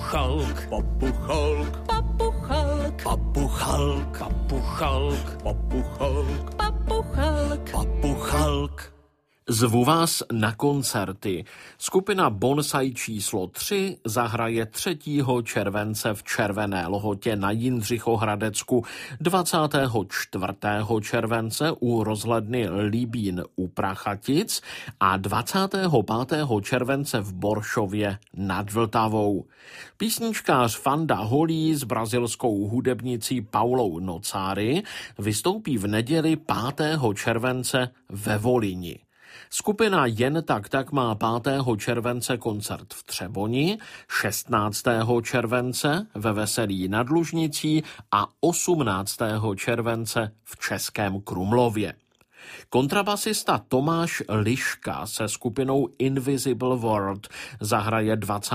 Papuchalk, Papuchalk, papuchalk, papuchalk, papuchalk, papuchalk, papuchalk. papuchalk. Zvu vás na koncerty. Skupina Bonsai číslo 3 zahraje 3. července v Červené Lhotě na Jindřichohradecku, 24. července u rozhledny Líbín u Prachatic a 25. července v Boršově nad Vltavou. Písničkář Fanda Holý s brazilskou hudebnicí Paulou Nocáry vystoupí v neděli 5. července ve Volyni. Skupina Jen tak má 5. července koncert v Třeboni, 16. července ve Veselí nad Lužnicí a 18. července v Českém Krumlově. Kontrabasista Tomáš Liška se skupinou Invisible World zahraje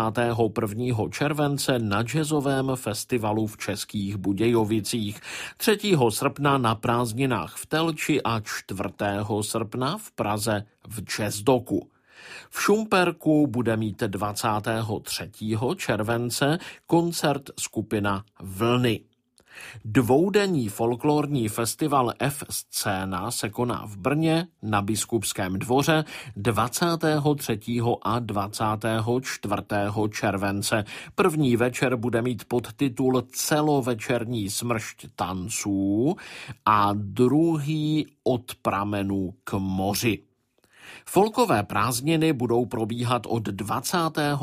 21. července na jazzovém festivalu v Českých Budějovicích, 3. srpna na prázdninách v Telči a 4. srpna v Praze v Jazzdoku. V Šumperku bude mít 23. července koncert skupina Vlny. Dvoudenní folklorní festival F-scéna se koná v Brně na Biskupském dvoře 23. a 24. července. První večer bude mít podtitul Celovečerní smršť tanců a druhý Od pramenů k moři. Folkové prázdniny budou probíhat od 25.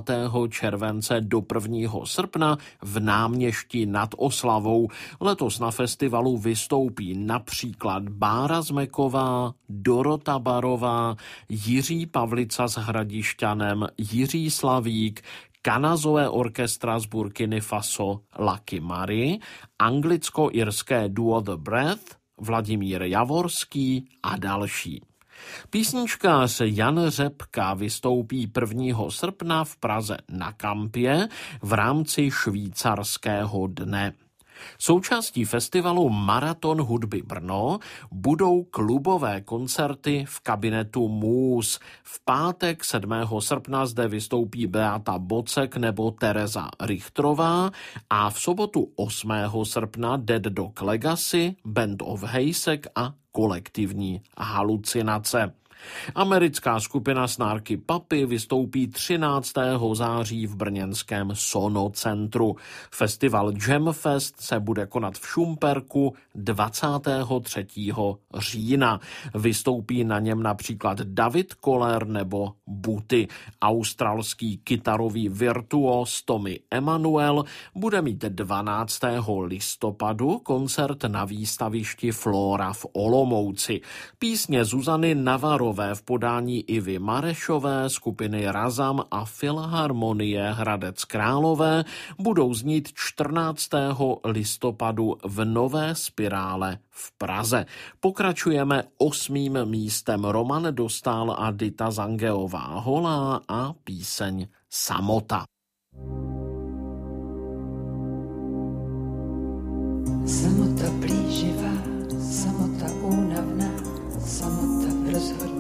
července do 1. srpna v Náměšti nad Oslavou. Letos na festivalu vystoupí například Bára Zmeková, Dorota Barová, Jiří Pavlica s Hradišťanem, Jiří Slavík, Kanazoe orchestra z Burkiny Faso Lucky Mary, anglicko-irské duo The Breath, Vladimír Javorský a další. Písničkář Jan Řepka vystoupí 1. srpna v Praze na Kampě v rámci Švýcarského dne. Součástí festivalu Maraton hudby Brno budou klubové koncerty v kabinetu Můz. V pátek 7. srpna zde vystoupí Beata Bocek nebo Tereza Richtrová a v sobotu 8. srpna Dead Dog Legacy, Band of Hejsek a Kolektivní halucinace. Americká skupina Snarky Puppy vystoupí 13. září v brněnském Sono centru. Festival Jamfest se bude konat v Šumperku 23. října. Vystoupí na něm například David Koller nebo Buty. Australský kytarový virtuos Tommy Emanuel bude mít 12. listopadu koncert na výstavišti Flora v Olomouci. Písně Zuzany Navarové v podání Ivy Marešové, skupiny Razam a Filharmonie Hradec Králové budou znít 14. listopadu v Nové Spirále v Praze. Pokračujeme 8. místem Roman Dostál a Dita Zangeová Holá a píseň Samota. Samota plíživá, samota únavná, samota v rozhodě